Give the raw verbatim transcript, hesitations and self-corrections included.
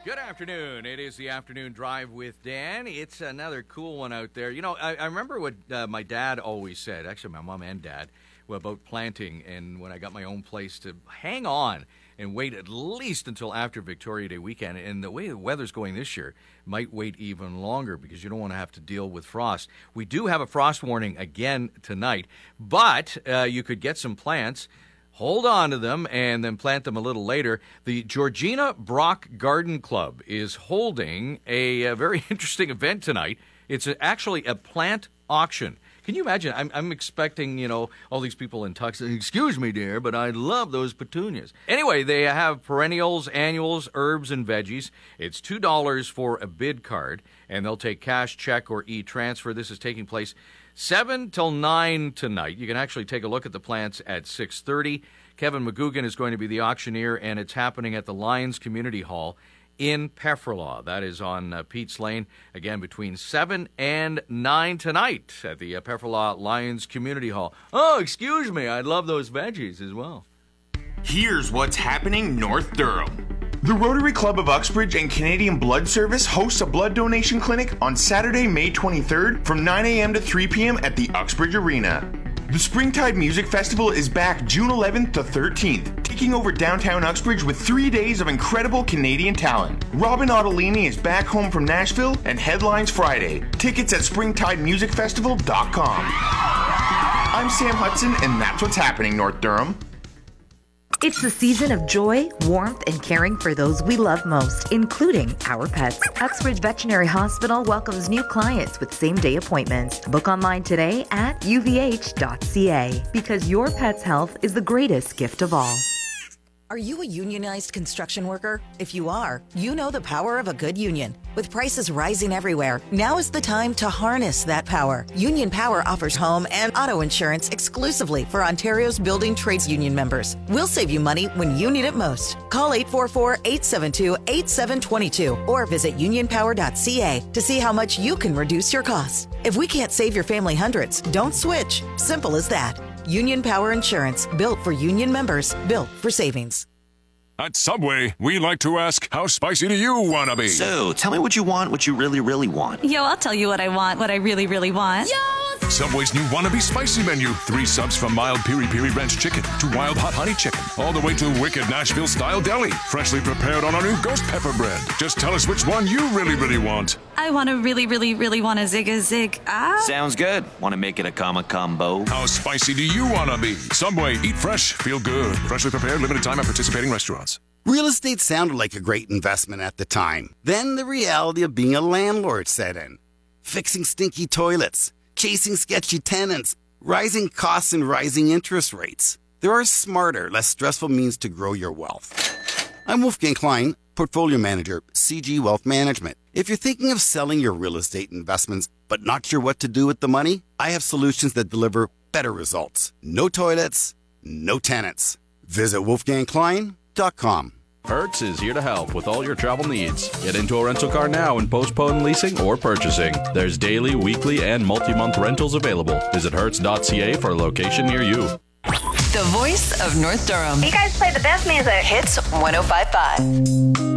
Good afternoon. It is the Afternoon Drive with Dan. It's another cool one out there. You know, I, I remember what uh, my dad always said, actually my mom and dad, about planting, and when I got my own place, to hang on and wait at least until after Victoria Day weekend. And the way the weather's going this year, might wait even longer because you don't want to have to deal with frost. We do have a frost warning again tonight, but uh, you could get some plants, hold on to them, and then plant them a little later. The Georgina Brock Garden Club is holding a, a very interesting event tonight. It's a, actually a plant auction. Can you imagine? I'm, I'm expecting, you know, all these people in tux. Excuse me, dear, but I love those petunias. Anyway, they have perennials, annuals, herbs, and veggies. It's two dollars for a bid card, and they'll take cash, check, or e-transfer. This is taking place seven till nine tonight. You can actually take a look at the plants at six thirty. Kevin McGugan is going to be the auctioneer, and it's happening at the Lions Community Hall in Pefferlaw. That is on uh, Pete's Lane, again, between seven and nine tonight at the uh, Pefferlaw Lions Community Hall. Oh, excuse me, I love those veggies as well. Here's what's happening North Durham. The Rotary Club of Uxbridge and Canadian Blood Service hosts a blood donation clinic on Saturday, May twenty-third from nine a.m. to three p.m. at the Uxbridge Arena. The Springtide Music Festival is back June eleventh to thirteenth, taking over downtown Uxbridge with three days of incredible Canadian talent. Robin Ottolini is back home from Nashville and headlines Friday. Tickets at springtide music festival dot com. I'm Sam Hudson, and that's what's happening, North Durham. It's the season of joy, warmth, and caring for those we love most, including our pets. Uxbridge Veterinary Hospital welcomes new clients with same-day appointments. Book online today at u v h dot c a because your pet's health is the greatest gift of all. Are you a unionized construction worker? If you are, you know the power of a good union. With prices rising everywhere, now is the time to harness that power. Union Power offers home and auto insurance exclusively for Ontario's building trades union members. We'll save you money when you need it most. Call eight four four, eight seven two, eight seven two two or visit union power dot c a to see how much you can reduce your costs. If we can't save your family hundreds, don't switch. Simple as that. Union Power Insurance, built for union members, built for savings. At Subway, we like to ask, how spicy do you want to be? So, tell me what you want, what you really, really want. Yo, I'll tell you what I want, what I really, really want. Yo! Subway's new Wannabe Spicy menu. Three subs from mild Piri Piri Ranch Chicken to wild hot honey chicken. All the way to wicked Nashville-style deli. Freshly prepared on our new ghost pepper bread. Just tell us which one you really, really want. I want to really, really, really want a zig a zig. Ah. Sounds good. Want to make it a comma combo? How spicy do you want to be? Subway, eat fresh, feel good. Freshly prepared, limited time at participating restaurants. Real estate sounded like a great investment at the time. Then the reality of being a landlord set in. Fixing stinky toilets, chasing sketchy tenants, rising costs and rising interest rates. There are smarter, less stressful means to grow your wealth. I'm Wolfgang Klein, Portfolio Manager, C G Wealth Management. If you're thinking of selling your real estate investments but not sure what to do with the money, I have solutions that deliver better results. No toilets, no tenants. Visit wolfgang klein dot com. Hertz is here to help with all your travel needs. Get into a rental car now and postpone leasing or purchasing. There's daily, weekly, and multi-month rentals available. Visit hertz dot c a for a location near you. The voice of North Durham. You guys play the best music. Hits one oh five point five.